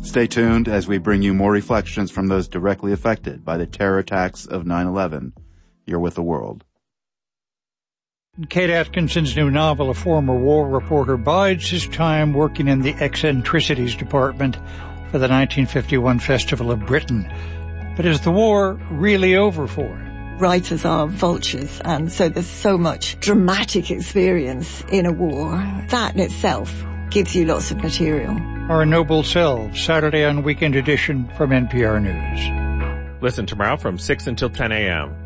Stay tuned as we bring you more reflections from those directly affected by the terror attacks of 9/11. You're with the world. In Kate Atkinson's new novel, a former war reporter bides his time working in the eccentricities department for the 1951 Festival of Britain. But is the war really over for him? Writers are vultures, and so there's so much dramatic experience in a war. That in itself gives you lots of material. Our Noble Selves, Saturday on Weekend Edition from NPR News. Listen tomorrow from 6 until 10 a.m.